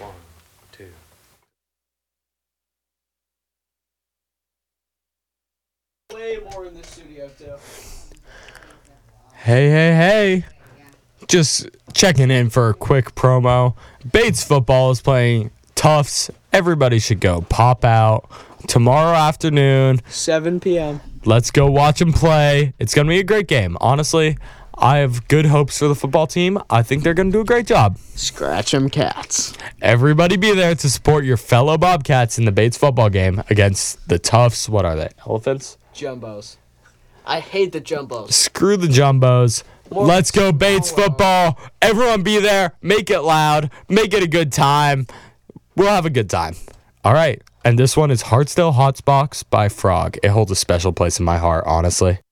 1, 2. Way more in the studio, too. Hey. Just checking in for a quick promo. Bates football is playing Tufts. Everybody should go pop out tomorrow afternoon. 7 p.m. Let's go watch them play. It's going to be a great game. Honestly, I have good hopes for the football team. I think they're going to do a great job. Scratch 'em cats. Everybody be there to support your fellow Bobcats in the Bates football game against the Tufts. What are they? Elephants? Jumbos. I hate the jumbos. Screw the Jumbos. More Let's go Bates smaller. football. Everyone be there. Make it loud. Make it a good time. We'll have a good time. All right. And this one is Hartsdale Hotsbox by Frog. It holds a special place in my heart, honestly.